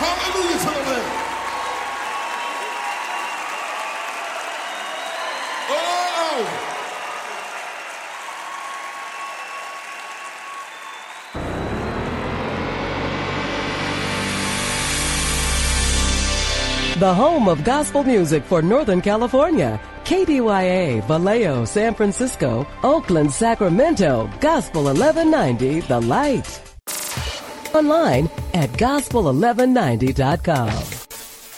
Hallelujah to the Lamb. Oh! The home of gospel music for Northern California. KBYA, Vallejo, San Francisco, Oakland, Sacramento, Gospel 1190, The Light. Online at gospel1190.com.